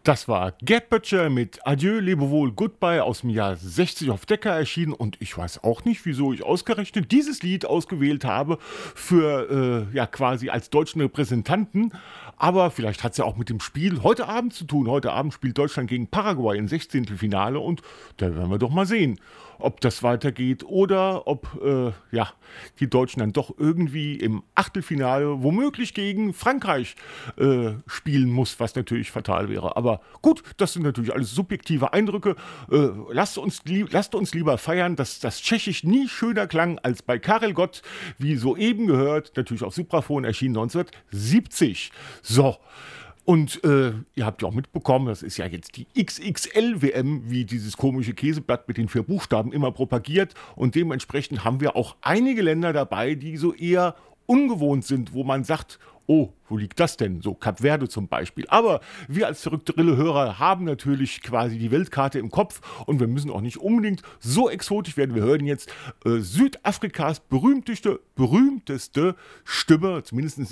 Das war Get Butcher mit Adieu, Lebewohl, Goodbye aus dem Jahr 60 auf Decca erschienen und ich weiß auch nicht, wieso ich ausgerechnet dieses Lied ausgewählt habe für, ja, quasi als deutschen Repräsentanten. Aber vielleicht hat es ja auch mit dem Spiel heute Abend zu tun. Heute Abend spielt Deutschland gegen Paraguay im 16. Finale und da werden wir doch mal sehen, ob das weitergeht oder ob ja, die Deutschen dann doch irgendwie im Achtelfinale womöglich gegen Frankreich spielen muss, was natürlich fatal wäre. Aber gut, das sind natürlich alles subjektive Eindrücke. Lasst uns lieber feiern, dass das Tschechisch nie schöner klang als bei Karel Gott, wie soeben gehört, natürlich auf Supraphon erschienen 1970. So. Und ihr habt ja auch mitbekommen, das ist ja jetzt die XXL-WM, wie dieses komische Käseblatt mit den 4 Buchstaben immer propagiert. Und dementsprechend haben wir auch einige Länder dabei, die so eher ungewohnt sind, wo man sagt, oh, wo liegt das denn? So Kap Verde zum Beispiel. Aber wir als verrückte Rille-Hörer haben natürlich quasi die Weltkarte im Kopf und wir müssen auch nicht unbedingt so exotisch werden. Wir hören jetzt Südafrikas berühmteste Stimme, zumindest